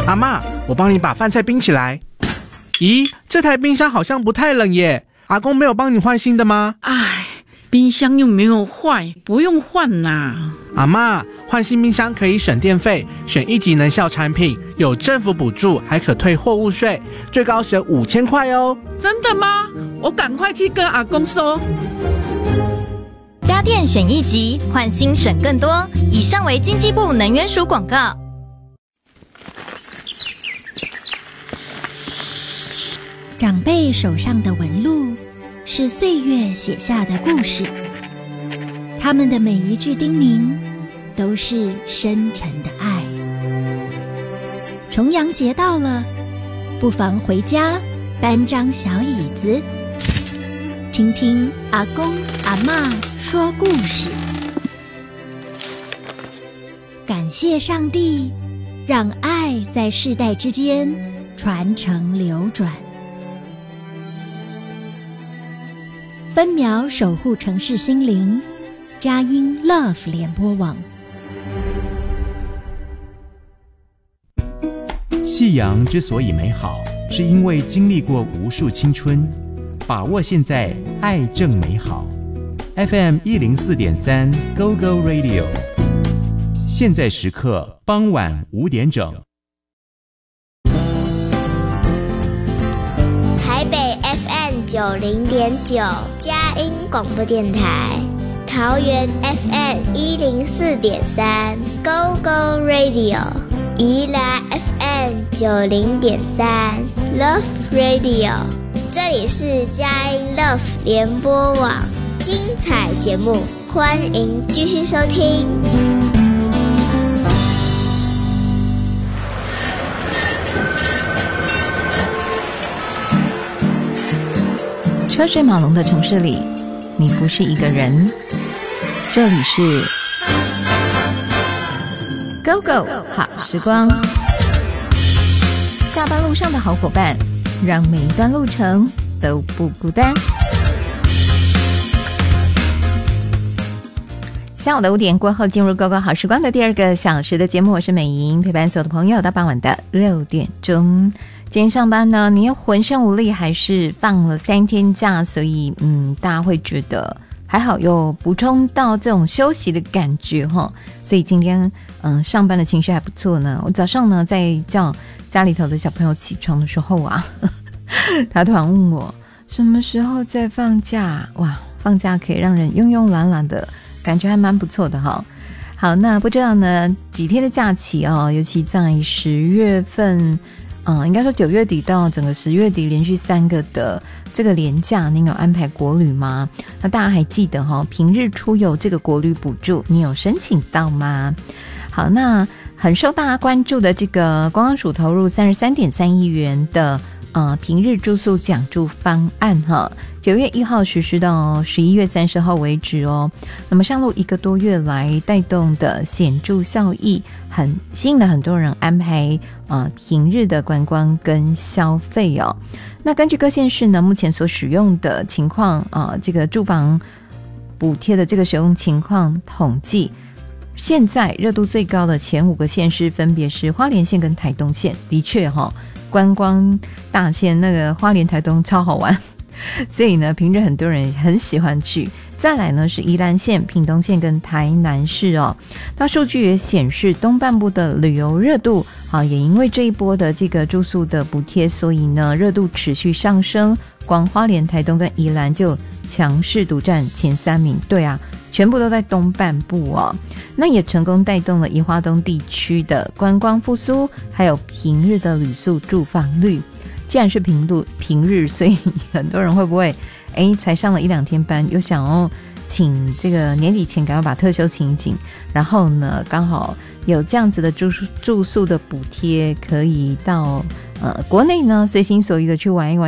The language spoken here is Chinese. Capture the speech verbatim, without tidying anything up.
阿嬷，我帮你把饭菜冰起来。咦，这台冰箱好像不太冷耶，阿公没有帮你换新的吗？ 唉，冰箱又没有坏，不用换啦。 阿嬷，换新冰箱可以省电费，选一级能效产品，有政府补助，还可退货物税，最高省五千块哦。 真的吗？我赶快去跟阿公说。 家电选一级，换新省更多。以上为经济部能源署广告。 长辈手上的纹路是岁月写下的故事，他们的每一句叮咛都是深沉的爱。重阳节到了，不妨回家搬张小椅子，听听阿公阿嬷说故事。感谢上帝，让爱在世代之间传承流转。分秒守护城市心灵，佳音 Love 联播网。 夕阳之所以美好，是因为经历过无数青春。把握现在，爱正美好。F M 一零四点三 Go Go Radio， 现在时刻傍晚五点整。 台北 F M 九零点九佳音广播电台，桃园 F M 一零四点三 Go Go Radio， 宜兰 F M 九零点三 Love Radio。这里是佳音 Love 联播网，精彩节目，欢迎继续收听。 车水马龙的城市里，你不是一个人。这里是 Go Go 好时光，下班路上的好伙伴，让每一段路程都不孤单。下午的五点过后，进入 Go Go 好时光的第二个小时的节目，我是美莹，陪伴所有的朋友到傍晚的六点钟。今天上班呢，你又浑身无力，还是放了三天假，所以嗯，大家会觉得还好，有补充到这种休息的感觉齁。所以今天嗯上班的情绪还不错呢。我早上呢在叫家里头的小朋友起床的时候啊，呵呵他突然问我什么时候在放假。哇，放假可以让人慵慵懒懒的感觉还蛮不错的齁。好，那不知道呢几天的假期哦，尤其在十月份嗯，应该说九月底到整个十月底连续三个的这个连假，您有安排国旅吗？那大家还记得哈、哦，平日出游这个国旅补助，你有申请到吗？好，那很受大家关注的这个观光署投入三十三点三亿元的呃平日住宿奖助方案哈，九月一号实施到十一月三十号为止哦。那么上路一个多月来带动的显著效益，很吸引了很多人安排呃平日的观光跟消费哦。那根据各县市呢目前所使用的情况啊、呃，这个住房补贴的这个使用情况统计，现在热度最高的前五个县市分别是花莲县跟台东县。的确哈、哦，观光大县那个花莲台东超好玩，所以呢平日很多人很喜欢去。再来呢是宜兰县、屏东县跟台南市哦。那数据也显示东半部的旅游热度啊，也因为这一波的这个住宿的补贴，所以呢热度持续上升。光花莲、台东跟宜兰就强势独占前三名。对啊，全部都在东半部哦。那也成功带动了宜花东地区的观光复苏，还有平日的旅宿住房率。既然是平日平日，所以很多人会不会哎才上了一两天班，又想要请这个年底前赶快把特休请一请，然后呢刚好有这样子的住宿住宿的补贴，可以到呃国内呢随心所欲的去玩一玩。